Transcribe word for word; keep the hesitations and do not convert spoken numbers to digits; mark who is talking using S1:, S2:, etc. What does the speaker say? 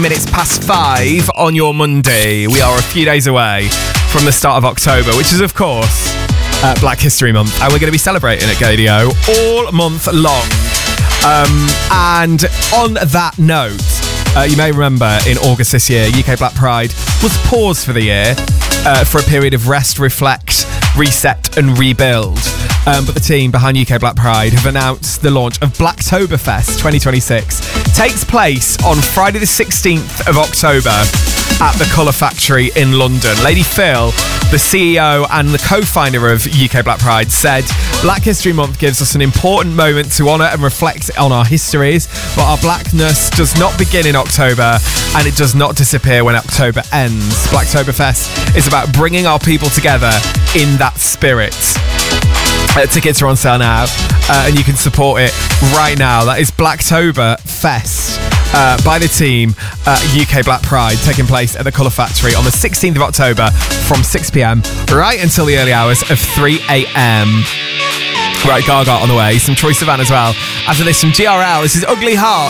S1: Minutes past five on your Monday. We are a few days away from the start of October, which is, of course, uh, Black History Month. And we're going to be celebrating at Gadio all month long. Um, and on that note, uh, you may remember in August this year, U K Black Pride was paused for the year uh, for a period of rest, reflect, reset and rebuild. Um, but the team behind U K Black Pride have announced the launch of Blacktoberfest twenty twenty-six. Takes place on Friday the sixteenth of October at the Colour Factory in London. Lady Phil, the C E O and the co-founder of U K Black Pride, said Black History Month gives us an important moment to honour and reflect on our histories, but our blackness does not begin in October and it does not disappear when October ends. Blacktoberfest is about bringing our people together in that spirit. Uh, tickets are on sale now, uh, and you can support it right now. That is Blacktoberfest uh, by the team uh, U K Black Pride, taking place at the Colour Factory on the sixteenth of October from six p.m. right until the early hours of three a.m. Right, Gaga on the way. Some Troye Sivan as well. After this, from G R L, this is Ugly Heart.